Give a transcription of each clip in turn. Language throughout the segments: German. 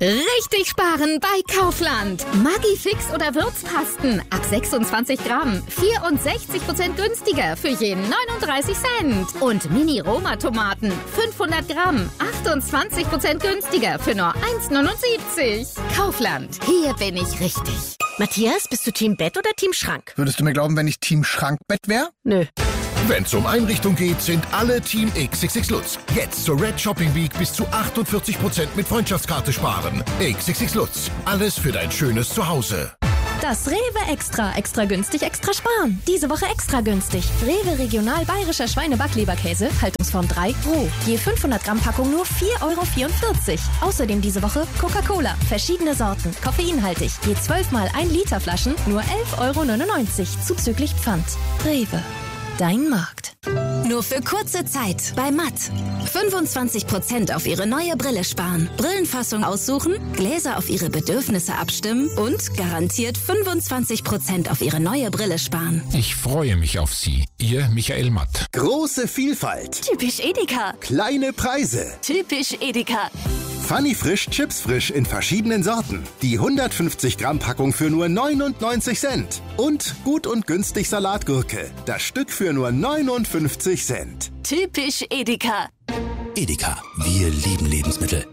Richtig sparen bei Kaufland. Maggi-Fix oder Würzpasten ab 26 Gramm. 64% günstiger für jeden 39 Cent. Und Mini-Roma-Tomaten 500 Gramm. 28% günstiger für nur 1,79. Kaufland. Hier bin ich richtig. Matthias, bist du Team Bett oder Team Schrank? Würdest du mir glauben, wenn ich Team Schrankbett wäre? Nö. Wenn's um Einrichtung geht, sind alle Team XXX Lutz. Jetzt zur Red Shopping Week bis zu 48% mit Freundschaftskarte sparen. XXX Lutz. Alles für dein schönes Zuhause. Das Rewe Extra günstig, extra sparen. Diese Woche extra günstig. Rewe Regional Bayerischer Schweinebackleberkäse, Haltungsform 3, roh. Je 500 Gramm Packung nur 4,44 €. Außerdem diese Woche Coca-Cola, verschiedene Sorten, koffeinhaltig. Je 12 mal 1 Liter Flaschen nur 11,99 € zuzüglich Pfand. Rewe, dein Markt. Nur für kurze Zeit bei Matt. 25% auf Ihre neue Brille sparen. Brillenfassung aussuchen, Gläser auf Ihre Bedürfnisse abstimmen und garantiert 25% auf Ihre neue Brille sparen. Ich freue mich auf Sie. Ihr Michael Matt. Große Vielfalt. Typisch Edeka. Kleine Preise. Typisch Edeka. Funny Frisch, Chips frisch in verschiedenen Sorten. Die 150 Gramm Packung für nur 99 Cent. Und gut und günstig Salatgurke. Das Stück für nur 59 Cent. Typisch Edeka. Edeka, wir lieben Lebensmittel.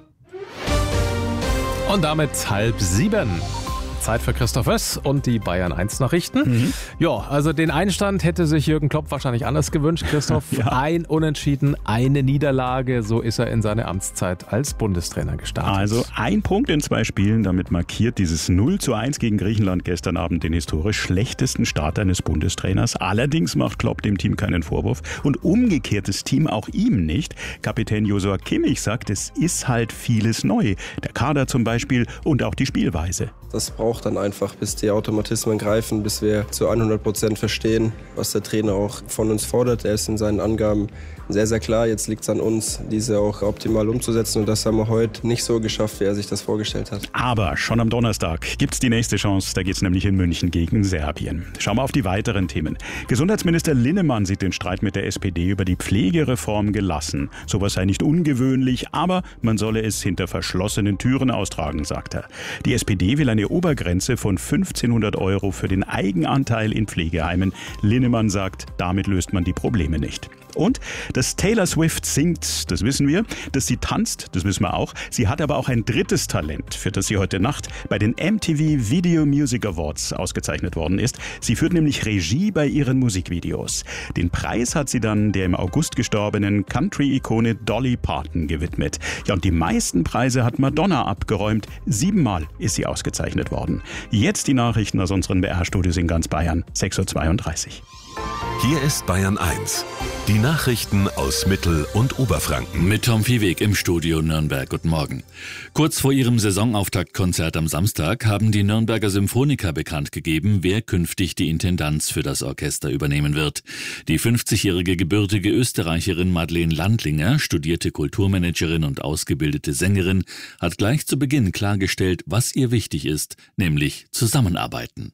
Und damit 6:30. Zeit für Christoph Oess und die Bayern 1 Nachrichten. Ja, also den Einstand hätte sich Jürgen Klopp wahrscheinlich anders gewünscht. Christoph, Ein Unentschieden, eine Niederlage. So ist er in seine Amtszeit als Bundestrainer gestartet. Also 1 Punkt in 2 Spielen. Damit markiert dieses 0:1 gegen Griechenland gestern Abend den historisch schlechtesten Start eines Bundestrainers. Allerdings macht Klopp dem Team keinen Vorwurf. Und umgekehrt das Team auch ihm nicht. Kapitän Joshua Kimmich sagt, es ist halt vieles neu. Der Kader zum Beispiel und auch die Spielweise. Das braucht dann einfach, bis die Automatismen greifen, bis wir zu 100% verstehen, was der Trainer auch von uns fordert. Er ist in seinen Angaben sehr, sehr klar. Jetzt liegt es an uns, diese auch optimal umzusetzen. Und das haben wir heute nicht so geschafft, wie er sich das vorgestellt hat. Aber schon am Donnerstag gibt es die nächste Chance. Da geht es nämlich in München gegen Serbien. Schauen wir auf die weiteren Themen. Gesundheitsminister Linnemann sieht den Streit mit der SPD über die Pflegereform gelassen. Sowas sei nicht ungewöhnlich, aber man solle es hinter verschlossenen Türen austragen, sagt er. Die SPD will eine Obergrenze von 1.500 € für den Eigenanteil in Pflegeheimen. Linnemann sagt, damit löst man die Probleme nicht. Und dass Taylor Swift singt, das wissen wir. Dass sie tanzt, das wissen wir auch. Sie hat aber auch ein drittes Talent, für das sie heute Nacht bei den MTV Video Music Awards ausgezeichnet worden ist. Sie führt nämlich Regie bei ihren Musikvideos. Den Preis hat sie dann der im August gestorbenen Country-Ikone Dolly Parton gewidmet. Ja, und die meisten Preise hat Madonna abgeräumt. 7-mal ist sie ausgezeichnet worden. Jetzt die Nachrichten aus unseren BR-Studios in ganz Bayern, 6:32 Uhr. Hier ist Bayern 1. Die Nachrichten aus Mittel- und Oberfranken. Mit Tom Viehweg im Studio Nürnberg. Guten Morgen. Kurz vor ihrem Saisonauftaktkonzert am Samstag haben die Nürnberger Symphoniker bekannt gegeben, wer künftig die Intendanz für das Orchester übernehmen wird. Die 50-jährige gebürtige Österreicherin Madeleine Landlinger, studierte Kulturmanagerin und ausgebildete Sängerin, hat gleich zu Beginn klargestellt, was ihr wichtig ist, nämlich zusammenarbeiten.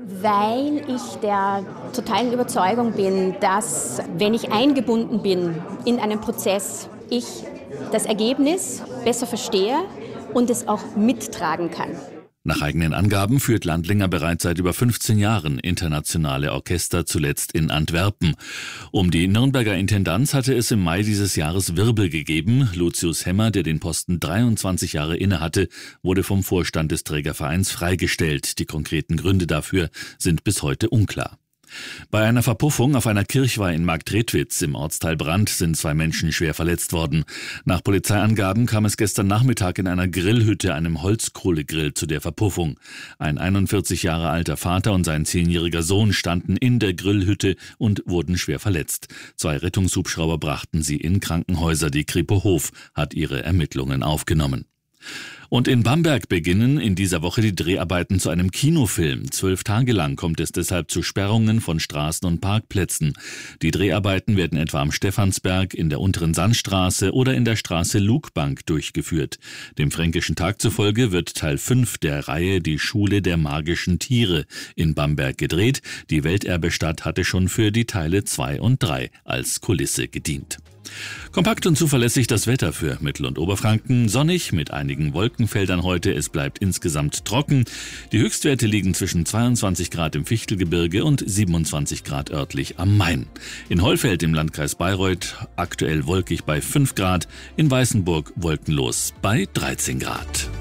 Weil ich der totalen Überzeugung bin, dass, wenn ich eingebunden bin in einen Prozess, ich das Ergebnis besser verstehe und es auch mittragen kann. Nach eigenen Angaben führt Landlinger bereits seit über 15 Jahren internationale Orchester, zuletzt in Antwerpen. Um die Nürnberger Intendanz hatte es im Mai dieses Jahres Wirbel gegeben. Lucius Hemmer, der den Posten 23 Jahre innehatte, wurde vom Vorstand des Trägervereins freigestellt. Die konkreten Gründe dafür sind bis heute unklar. Bei einer Verpuffung auf einer Kirchweih in Marktredwitz im Ortsteil Brandt sind 2 Menschen schwer verletzt worden. Nach Polizeiangaben kam es gestern Nachmittag in einer Grillhütte, einem Holzkohlegrill, zu der Verpuffung. Ein 41 Jahre alter Vater und sein 10-jähriger Sohn standen in der Grillhütte und wurden schwer verletzt. 2 Rettungshubschrauber brachten sie in Krankenhäuser. Die Kripo Hof hat ihre Ermittlungen aufgenommen. Und in Bamberg beginnen in dieser Woche die Dreharbeiten zu einem Kinofilm. 12 Tage lang kommt es deshalb zu Sperrungen von Straßen und Parkplätzen. Die Dreharbeiten werden etwa am Stephansberg, in der Unteren Sandstraße oder in der Straße Lugbank durchgeführt. Dem Fränkischen Tag zufolge wird Teil 5 der Reihe Die Schule der magischen Tiere in Bamberg gedreht. Die Welterbestadt hatte schon für die Teile 2 und 3 als Kulisse gedient. Kompakt und zuverlässig das Wetter für Mittel- und Oberfranken. Sonnig mit einigen Wolkenfeldern heute. Es bleibt insgesamt trocken. Die Höchstwerte liegen zwischen 22 Grad im Fichtelgebirge und 27 Grad örtlich am Main. In Hollfeld im Landkreis Bayreuth aktuell wolkig bei 5 Grad. In Weißenburg wolkenlos bei 13 Grad.